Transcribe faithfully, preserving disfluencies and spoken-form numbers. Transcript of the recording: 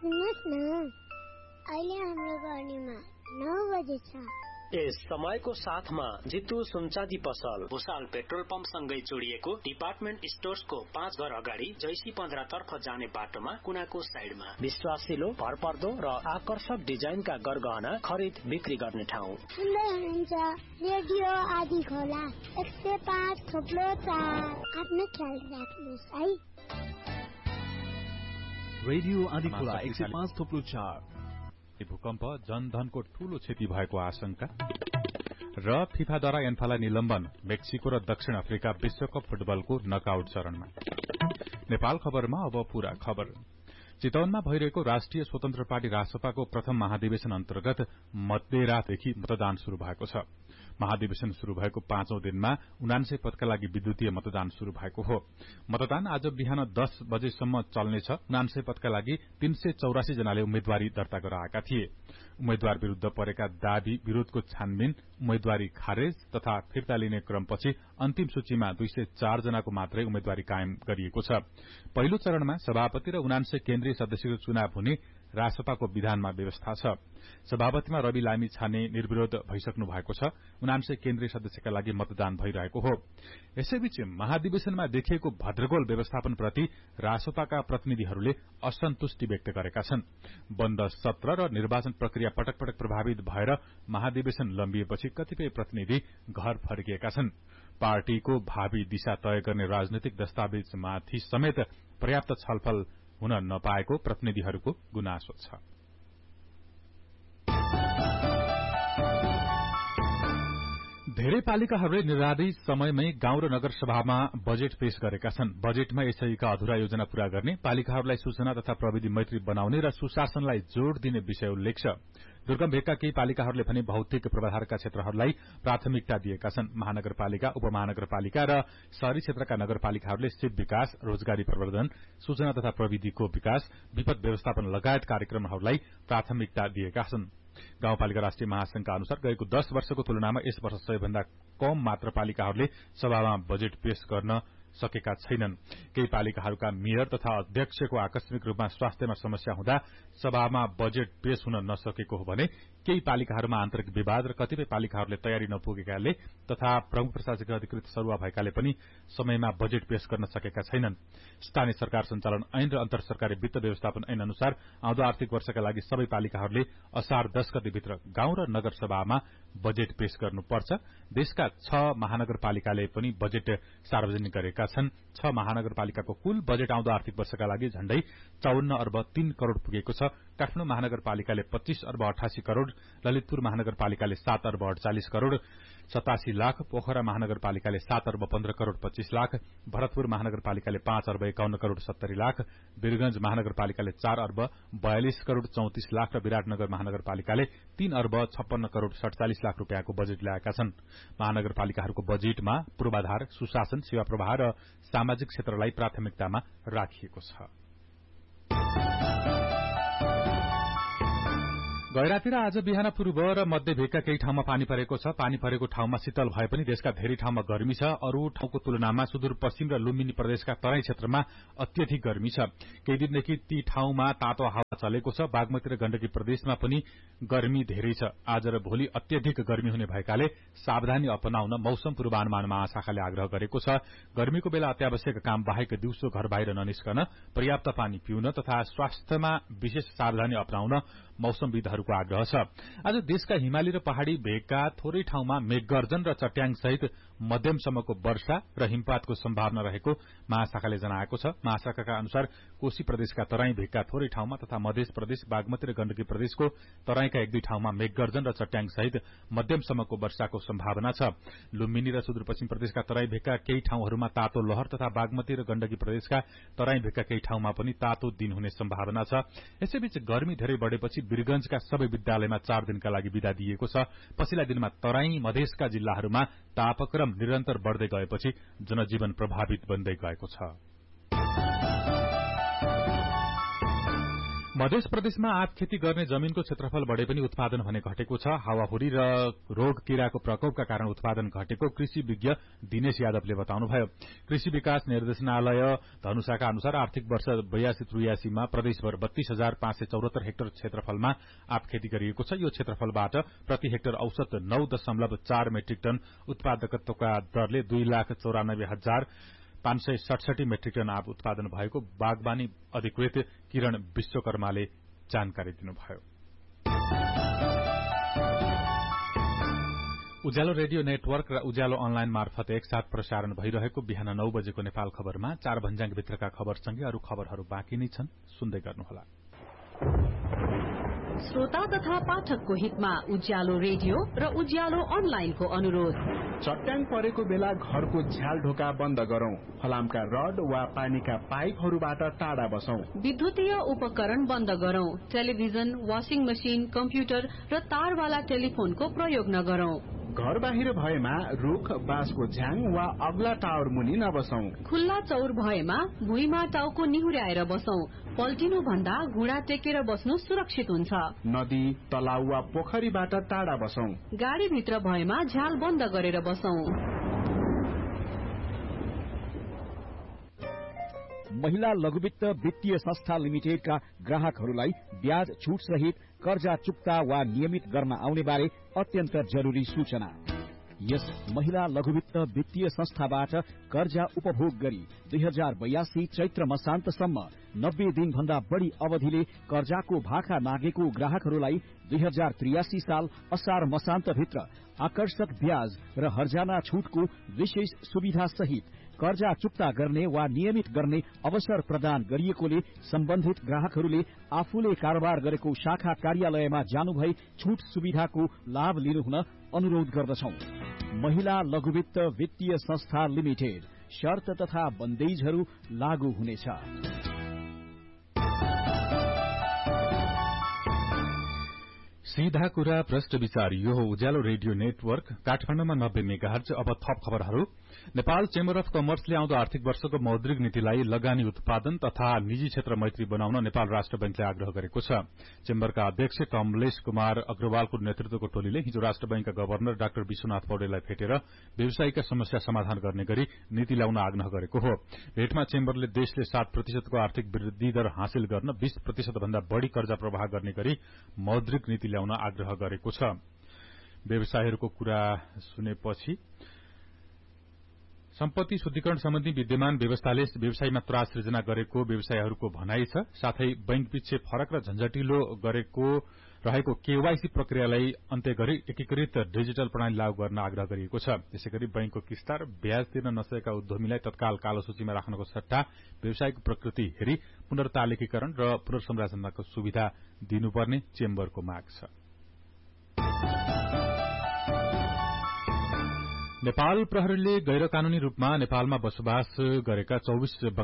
सुन्नुहोस् न, अहिले हाम्रो गर्नेमा नौ बजे छ। यस समयको साथमा जितु सुनचाँदी पसल भुसाल पेट्रोल पम्प सँगै जोडिएको डिपार्टमेन्ट स्टोर्सको पाँच घर अगाडि जैसी पन्ध्र तर्फ जाने बाटोमा कुनाको साइडमा विश्वासिलो, भरपर्दो र आकर्षक डिजाइनका गरगहना खरिद बिक्री गर्ने ठाउँ। सुन्दै हुनुहुन्छ रेडियो आदि खोला एक सय पाँच थोप्लो चार। आफ्नो ख्याल राख्नुहोस् है। रेडियो आदि खोला एक सय पाँच थोप्लो चार। भूकम्प जनधनको ठूलो क्षति भएको आशंका र फिफाद्वारा एन्फालाई निलम्बन। मेक्सिको र दक्षिण अफ्रिका विश्वकप फुटबलको नकआउट चरणमा। नेपाल खबरमा अब पूरा खबर। चितवनमा भइरहेको राष्ट्रिय स्वतन्त्र पार्टी रासपाको प्रथम महाधिवेशन अन्तर्गत मध्यरातदेखि मतदान शुरू भएको छ। महाधिवेशन शुरू भएको पाँचौं दिनमा उनान्सय पदका लागि विद्युतीय मतदान शुरू भएको हो। मतदान आज बिहान दस बजेसम्म चल्नेछ। उनान्सय पदका लागि तीन सय चौरासी जनाले उम्मेद्वारी दर्ता गराएका थिए। उम्मेद्वार विरूद्ध परेका दावी विरोधको छानबिन, उम्मेद्वारी खारेज तथा फिर्ता लिने क्रमपछि अन्तिम सूचीमा दुई सय चार जनाको मात्रै उम्मेद्वारी कायम गरिएको छ। पहिलो चरणमा सभापति र उनान्सय केन्द्रीय सदस्यको चुनाव हुने रासपाको विधानमा व्यवस्था छ। सभापतिमा रवि लामी छाने निर्विरोध भइसक्नु भएको छ। उनान्सय केन्द्रीय सदस्यका लागि मतदान भइरहेको हो। यसैबीच महाधिवेशनमा देखिएको भद्रगोल व्यवस्थापनप्रति रासपाका प्रतिनिधिहरूले असन्तुष्टि व्यक्त गरेका छन्। बन्द सत्र र निर्वाचन प्रक्रिया पटक पटक प्रभावित भएर महाधिवेशन लम्बिएपछि कतिपय प्रतिनिधि घर फर्किएका छन्। पार्टीको भावी दिशा तय गर्ने राजनैतिक दस्तावेजमाथि समेत पर्याप्त छलफल हुन नपाएको प्रतिनिधिहरूको गुनासो छ। धेरै पालिकाहरूले निर्धारित समयमै गाउँ र नगर सभामा बजेट पेश गरेका छन्। बजेटमा यसैका अधुरा योजना पूरा गर्ने, पालिकाहरूलाई सूचना तथा प्रविधि मैत्री बनाउने र सुशासनलाई जोड़ दिने विषय उल्लेख छ। दुर्गम भेगका केही पालिकाहरूले भने भौतिक पूर्वाधारका क्षेत्रहरूलाई प्राथमिकता दिएका छन्। महानगरपालिका, उपमहानगरपालिका र शहरी क्षेत्रका नगरपालिकाहरूले सिप विकास, रोजगारी प्रवर्धन, सूचना तथा प्रविधिको विकास, विपद व्यवस्थापन लगायत कार्यक्रमहरूलाई प्राथमिकता दिएका छन्। गाउँपालिका राष्ट्रिय महासंघका अनुसार गएको दश वर्षको तुलनामा यस वर्ष सबैभन्दा कम मात्र पालिकाहरूले सभामा बजेट पेश गर्न सकेका छैनन्। केही पालिकाहरूका मेयर तथा अध्यक्षको आकस्मिक रूपमा स्वास्थ्यमा समस्या हुँदा सभामा बजेट पेश हुन नसकेको हो भने केही पालिकाहरूमा आन्तरिक विवाद र कतिपय पालिकाहरूले तयारी नपुगेकाले तथा प्रमुख प्रशासकीय अधिकृत सरुवा भएकाले पनि समयमा बजेट पेश गर्न सकेका छैनन्। स्थानीय सरकार सञ्चालन ऐन र अन्तर सरकारी वित्त व्यवस्थापन ऐन अनुसार आउँदो आर्थिक वर्षका लागि सबै पालिकाहरूले असार दश गतेभित्र गाउँ र नगर सभामा बजेट पेश गर्नुपर्छ। देशका छ महानगरपालिकाले पनि बजेट सार्वजनिक गरेका छन्। छ महानगरपालिकाको कुल बजेट आउँदो आर्थिक वर्षका लागि झण्डै चौन्न अर्ब तीन करोड़ पुगेको छ। काठमाडौँ महानगरपालिकाले पच्चीस अर्ब अठासी करोड़, ललितपुर महानगरपालिकाले सात अर्ब अड़चालिस करोड़ सतासी लाख, पोखरा महानगरपालिकाले सात अर्ब पन्ध्र करोड़ पच्चीस लाख, भरतपुर महानगरपालिकाले पाँच अर्ब एकाउन्न करोड़ सत्तरी लाख, वीरगंज महानगरपालिकाले चार अर्ब बयालिस करोड़ चौतिस लाख र विराटनगर महानगरपालिकाले तीन अर्ब छप्पन्न करोड़ सड़चालिस लाख रूपियाँको बजेट ल्याएका छन्। महानगरपालिकाहरूको बजेटमा पूर्वाधार, सुशासन, सेवा प्रवाह र सामाजिक क्षेत्रलाई प्राथमिकतामा राखिएको छ। गैराती र आज बिहान पूर्व र मध्य भेगका केही ठाउँमा पानी परेको छ। पानी परेको ठाउँमा शीतल भए पनि देशका धेरै ठाउँमा गर्मी छ। अरू ठाउँको तुलनामा सुदूरपश्चिम र लुम्बिनी प्रदेशका तराई क्षेत्रमा अत्यधिक गर्मी छ। केही दिनदेखि ती ठाउँमा तातो हावा चलेको छ। बागमती र गण्डकी प्रदेशमा पनि गर्मी धेरै छ। आज र भोलि अत्यधिक गर्मी हुने भएकाले सावधानी अपनाउन मौसम पूर्वानुमान महाशाखाले आग्रह गरेको छ। गर्मीको बेला अत्यावश्यक काम बाहेक दिउँसो घर बाहिर ननिस्कन, पर्याप्त पानी पिउन तथा स्वास्थ्यमा विशेष सावधानी अपनाउन मौसमविदहरूको आग्रह छ। आज देशका हिमाली र पहाड़ी भेगका थोरै ठाउँमा मेघगर्जन र चट्याङ सहित मध्यमसम्मको वर्षा र हिमपातको सम्भावना रहेको महाशाखाले जनाएको छ। महाशाखाका अनुसार कोशी प्रदेशका तराई भेगका थोरै ठाउँमा तथा मध्य प्रदेश, बागमती र गण्डकी प्रदेशको तराईका एक दुई ठाउँमा मेघगर्जन र चट्याङ सहित मध्यमसम्मको वर्षाको सम्भावना छ। लुम्बिनी र सुदूरपश्चिम प्रदेशका तराई भेगका केही ठाउँहरूमा तातो लहर तथा बागमती र गण्डकी प्रदेशका तराई भेगका केही ठाउँमा पनि तातो दिन हुने सम्भावना छ। यसैबीच गर्मी धेरै बढेपछि वीरगंजका सबै विद्यालयमा चार दिनका लागि विदा दिएको छ। पछिल्ला दिनमा तराई मधेसका जिल्लाहरूमा तापक्रम निरन्तर बढ़दै गएपछि जनजीवन प्रभावित बन्दै गएको छ। मध्य प्रदेशमा आँप खेती गर्ने जमीनको क्षेत्रफल बढे पनि उत्पादन भने घटेको छ। हावाहुरी र रोग किराको प्रकोपका कारण उत्पादन घटेको कृषि विज्ञ दिनेश यादवले बताउनुभयो। कृषि विकास निर्देशनालय धनुषाका अनुसार आर्थिक वर्ष बयासी त्रियासीमा प्रदेशभर बत्तीस हजार पाँच सय चौरात्तर हेक्टर क्षेत्रफलमा आँप खेती गरिएको छ। यो क्षेत्रफलबाट प्रति हेक्टर औसत नौ दशमलव चार मेट्रिक टन उत्पादकत्वका दरले दुई लाख चौरानब्बे हजार पाँच सय सडसठी मेट्रिक टन आँप उत्पादन भएको बागवानी अधिकृत किरण विश्वकर्माले जानकारी दिनुभयो। उज्यालो रेडियो नेटवर्क र उज्यालो अनलाइन मार्फत एकसाथ प्रसारण भइरहेको बिहान नौ बजेको नेपाल खबरमा चार भन्ज्याङभित्रका खबरसँगै अरू खबरहरू बाँकी नै छन्, सुन्दै गर्नुहोला। श्रोता तथा पाठकको हितमा उज्यालो रेडियो र उज्यालो अनलाइनको अनुरोध। चट्याङ परेको बेला घरको झ्याल ढोका बन्द गरौं। फलामका रड वा पानीका पाइपहरूबाट टाढा बसौं। विद्युतीय उपकरण बन्द गरौं। टेलिभिजन, वाशिङ मशिन, कम्प्युटर र तारवाला टेलिफोनको प्रयोग नगरौं। घर बाहिर भएमा रुख, बाँसको झ्याङ वा अग्ला टावर मुनि नबसौं। खुल्ला चौर भएमा भुइँमा टाउको निहुर्याएर बसौं। पल्टिनु भन्दा घुँडा टेकेर बस्नु सुरक्षित हुन्छ। नदी, तलाउ वा पोखरीबाट टाढा बसौं। गाडीभित्र भएमा झ्याल बन्द गरेर बसौं। महिला लघुवित्त वित्तीय संस्था लिमिटेडका ग्राहकहरूलाई ब्याज छुट सहित कर्जा चुक्ता वा नियमित गर्न आउने बारे अत्यन्त जरुरी सूचना। यस महिला लघुवित्त वित्तीय संस्थाबाट कर्जा उपभोग गरी दुई हजार बयासी चैत्र मसान्तसम्म नब्बे दिन भन्दा बढ़ी अवधिले कर्जाको भाखा नागेको ग्राहकहरूलाई दुई हजार त्रियासी साल असार मसान्तभित्र आकर्षक ब्याज र हर्जाना छुटको विशेष सुविधा सहित कर्जा चुक्ता गर्ने वा नियमित गर्ने अवसर प्रदान गरिएकोले सम्बन्धित ग्राहकहरूले आफूले कारोबार गरेको शाखा कार्यालयमा जानुभई छुट सुविधाको लाभ लिनुहुन अनुरोध गर्दछौं। महिला लघुवित्त वित्तीय संस्था लिमिटेड। शर्त तथा बन्देजहरू लागू हुनेछ। सीधा कुरा प्रश्न विचार, यो हो उज्यालो रेडियो नेटवर्क काठमाडौँमा नब्बे मेगाहर्ज। अब थप खबरहरू। नेपाल चेम्बर अफ कमर्सले आउँदो आर्थिक वर्षको मौद्रिक नीतिलाई लगानी उत्पादन तथा निजी क्षेत्र मैत्री बनाउन नेपाल राष्ट्र बैंकले आग्रह गरेको छ। चेम्बरका अध्यक्ष कमलेश कुमार अग्रवालको नेतृत्वको टोलीले हिजो राष्ट्र बैंकका गवर्नर डाक्टर विश्वनाथ पौडेललाई भेटेर व्यवसायीका समस्या समाधान गर्ने गरी नीति ल्याउन आग्रह गरेको हो। भेटमा चेम्बरले देशले सात प्रतिशतको आर्थिक वृद्धि दर हासिल गर्न बीस प्रतिशत भन्दा बढ़ी कर्जा प्रवाह गर्ने गरी मौद्रिक नीति ल्याउन आग्रह गरेको छ। व्यवसायीहरूको कुरा सुनेपछि सम्पत्ति शुद्धिकरण सम्बन्धी विद्यमान व्यवस्थाले व्यवसायमा त्रास सृजना गरेको व्यवसायीहरूको भनाई छ। साथै बैंक पछि फरक र झन्झटिलो गरेको रहेको केवाईसी प्रक्रियालाई अन्त्य गरी एकीकृत डिजिटल प्रणाली लागू गर्न आग्रह गरिएको छ। त्यसैगरी बैंकको किस्ता र ब्याज तिर्न नसकेका उद्यमीलाई तत्काल कालो सूचीमा राख्नको सट्टा व्यवसायको प्रकृति हेरी पुनर्तालिकीकरण र पुनर्संरचनाको सुविधा दिनुपर्ने चेम्बरको माग छ। नेपाल प्रहरीले गैर कानूनी रूपमा नेपालमा बसोबास गरेका चौबीस